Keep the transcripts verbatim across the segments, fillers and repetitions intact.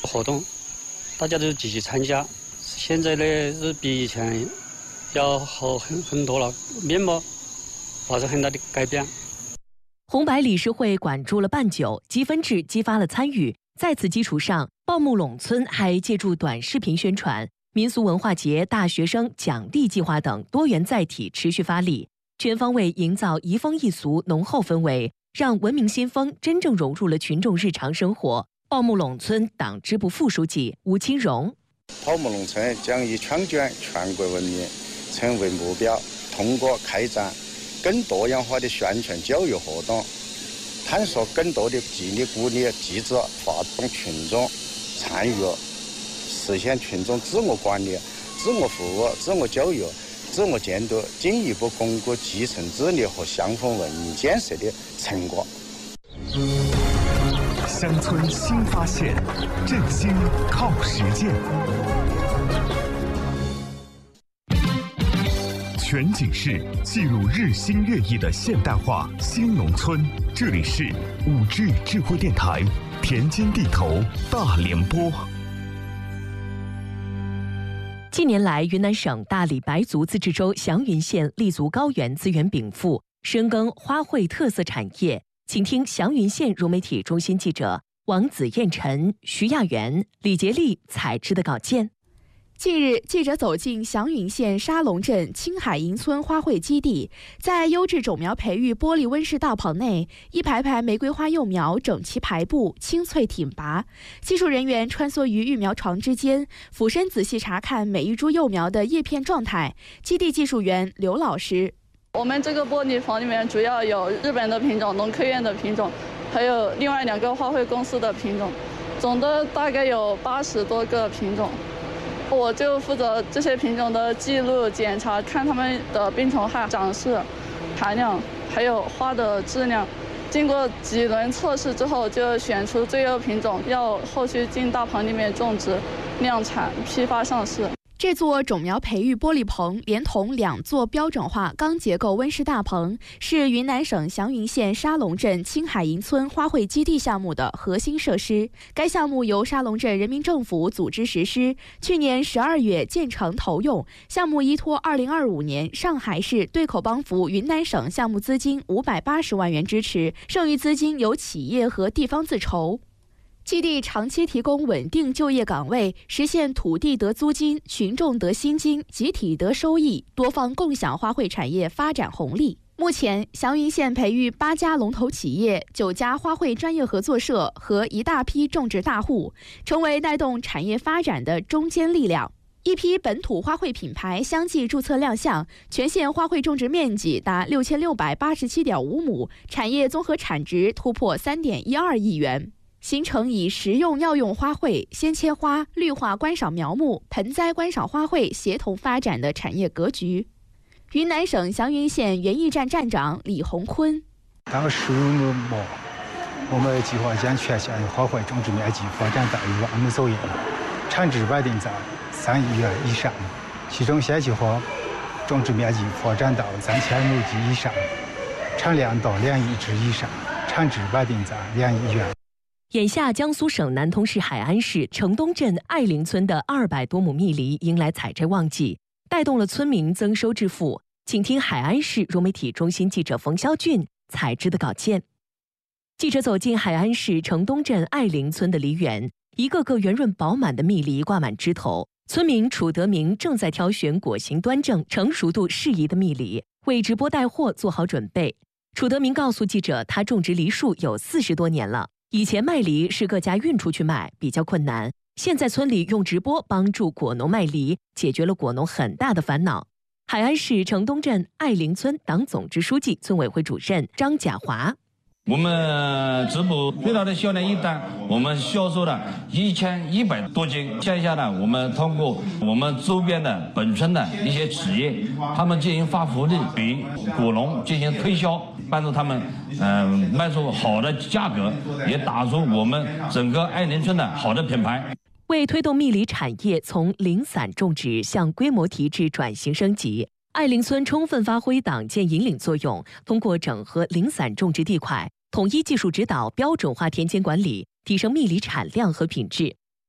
活动，大家都积极参加。现在呢是比以前要好很很多了，面貌发生很大的改变。 红白理事会管住了办酒，积分制激发了参与。在此基础上，报木垄村还借助短视频宣传、民俗文化节、大学生奖励计划等多元载体持续发力，全方位营造移风易俗浓厚氛围，让文明新风真正融入了群众日常生活。报木垄村党支部副书记吴清荣： 报木垄村将以创建全国文明村为目标，通过开展更多样化的宣传教育活动，探索更多的激励鼓励机制，发动群众参与，实现群众自我管理、自我服务、自我教育、自我监督，进一步巩固基层治理和乡风文明建设的成果。 乡村新发现，振兴靠实践。全景式记录日新月异的现代化新农村。这里是五 G 智慧电台田间地头大联播。 近年来，云南省大理白族自治州祥云县立足高原资源禀赋，深耕花卉特色产业。请听祥云县融媒体中心记者王子燕晨、徐亚元、李杰利采制的稿件。 近日，记者走进祥云县沙龙镇青海营村花卉基地，在优质种苗培育玻璃温室大棚内，一排排玫瑰花幼苗整齐排布，清脆挺拔。技术人员穿梭于育苗床之间，俯身仔细查看每一株幼苗的叶片状态。基地技术员刘老师： 我们这个玻璃房里面主要有日本的品种、农科院的品种，还有另外两个花卉公司的品种，总的大概有八十多个品种。我就负责这些品种的记录、检查，看它们的病虫害、长势、含量，还有花的质量。经过几轮测试之后，就选出最优品种，要后续进大棚里面种植、量产、批发上市。 这座种苗培育玻璃棚连同两座标准化钢结构温室大棚，是云南省祥云县沙龙镇青海营村花卉基地项目的核心设施。该项目由沙龙镇人民政府组织实施，去年十二月建成投用。项目依托二零二五年上海市对口帮扶云南省项目资金五百八十万元支持，剩余资金由企业和地方自筹。基地长期提供稳定就业岗位，实现土地得租金、群众得薪金、集体得收益，多方共享花卉产业发展红利。目前，祥云县培育八家龙头企业、九家花卉专业合作社和一大批种植大户，成为带动产业发展的中坚力量。一批本土花卉品牌相继注册亮相，全县花卉种植面积达六千六百八十七点五亩，产业综合产值突破三点一二亿元。形成以实用药用花卉、鲜切花、绿化观赏苗木、盆栽观赏花卉协同发展的产业格局。云南省祥云县园艺站站长李洪坤： 当十五年末，我们计划将全县花卉种植面积发展到一万亩左右，产值稳定在三亿元以上，其中鲜切花种植面积发展到三千亩地以上，产量到两亿只以上，产值稳定在两亿元。 眼下，江苏省南通市海安市城东镇爱林村的二百多亩蜜梨迎来采摘旺季，带动了村民增收致富。请听海安市融媒体中心记者冯肖俊采制的稿件。记者走进海安市城东镇爱林村的梨园，一个个圆润饱满的蜜梨挂满枝头，村民楚德明正在挑选果形端正、成熟度适宜的蜜梨，为直播带货做好准备。楚德明告诉记者，他种植梨树有四十多年了。以前卖梨是各家运出去卖，比较困难。现在村里用直播帮助果农卖梨，解决了果农很大的烦恼。海安市城东镇爱林村党总支书记、村委会主任张甲华： 我们直播最大的销量一单，我们销售了一千一百多斤。线下呢，我们通过我们周边的本村的一些企业，他们进行发福利，给果农进行推销，帮助他们嗯、呃、卖出好的价格，也打出我们整个爱林村的好的品牌。 为推动蜜梨产业从零散种植向规模提质转型升级，爱林村充分发挥党建引领作用，通过整合零散种植地块，统一技术指导、标准化田间管理，提升蜜梨产量和品质。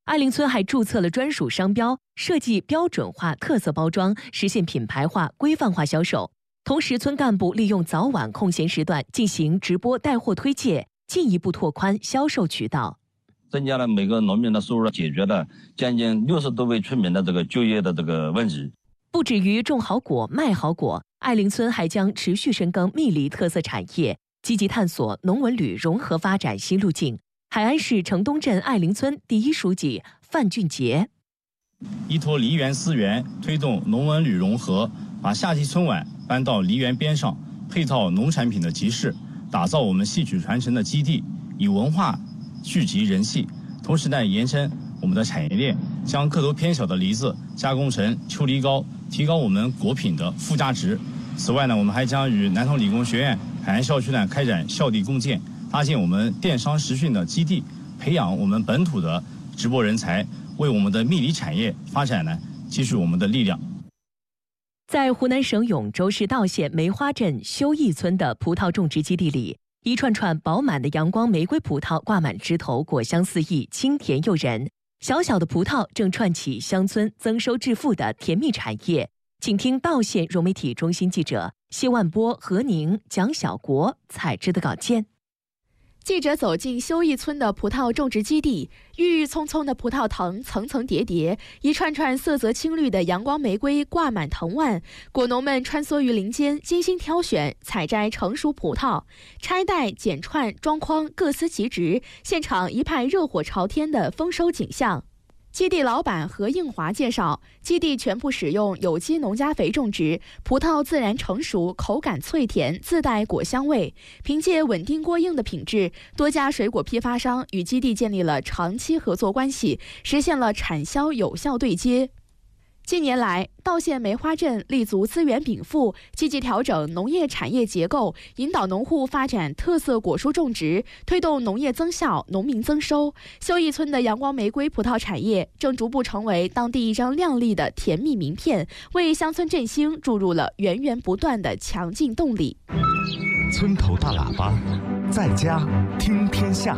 爱邻村还注册了专属商标，设计标准化特色包装，实现品牌化、规范化销售。同时，村干部利用早晚空闲时段进行直播带货推介，进一步拓宽销售渠道， 增加了每个农民的收入，解决了将近六十多位村民的这个就业的这个问题。 不止于种好果、卖好果，爱邻村还将持续深耕蜜梨特色产业，积极探索农文旅融合发展新路径。海安市城东镇爱邻村第一书记范俊杰： 依托梨园资源，推动农文旅融合，把夏季春晚搬到梨园边上，配套农产品的集市，打造我们戏曲传承的基地，以文化聚集人气。同时呢，延伸我们的产业链，将个头偏小的梨子加工成秋梨膏，提高我们果品的附加值。此外呢，我们还将与南通理工学院海安校区呢开展校地共建，搭建我们电商实训的基地，培养我们本土的直播人才，为我们的蜜梨产业发展呢积蓄我们的力量。 在湖南省永州市道县梅花镇修义村的葡萄种植基地里，一串串饱满的阳光玫瑰葡萄挂满枝头，果香四溢，清甜诱人。小小的葡萄正串起乡村增收致富的甜蜜产业。请听道县融媒体中心记者谢万波、何宁、蒋小国采制的稿件。 记者走进修义村的葡萄种植基地，郁郁葱葱的葡萄藤层层叠叠，一串串色泽青绿的阳光玫瑰挂满藤蔓。果农们穿梭于林间，精心挑选、采摘成熟葡萄，拆袋、剪串、装筐，各司其职，现场一派热火朝天的丰收景象。基地老板何应华介绍，基地全部使用有机农家肥种植，葡萄自然成熟，口感脆甜，自带果香味。凭借稳定过硬的品质，多家水果批发商与基地建立了长期合作关系，实现了产销有效对接。近年来，道县梅花镇立足资源禀赋，积极调整农业产业结构，引导农户发展特色果蔬种植，推动农业增效、农民增收。修义村的阳光玫瑰葡萄产业正逐步成为当地一张亮丽的甜蜜名片，为乡村振兴注入了源源不断的强劲动力。 村头大喇叭，在家听天下。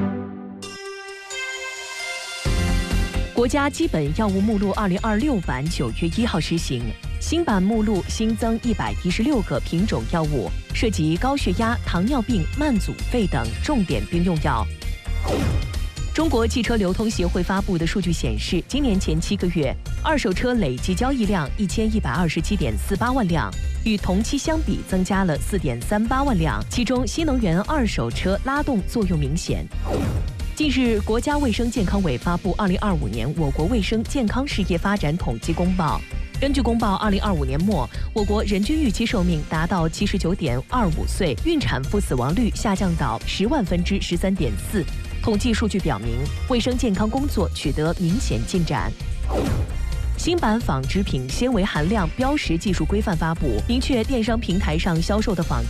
国家基本药物目录二零二六版九月一号施行，新版目录新增一百一十六个品种药物，涉及高血压、糖尿病、慢阻肺等重点并用药。中国汽车流通协会发布的数据显示，今年前七个月，二手车累计交易量一千一百二十七点四八万辆，与同期相比增加了四点三八万辆，其中新能源二手车拉动作用明显。近日，国家卫生健康委发布《二零二五年我国卫生健康事业发展统计公报》。根据公报，二零二五年末，我国人均预期寿命达到七十九点二五岁，孕产妇死亡率下降到十万分之十三点四。统计数据表明，卫生健康工作取得明显进展。新版纺织品纤维含量标识技术规范发布，明确电商平台上销售的纺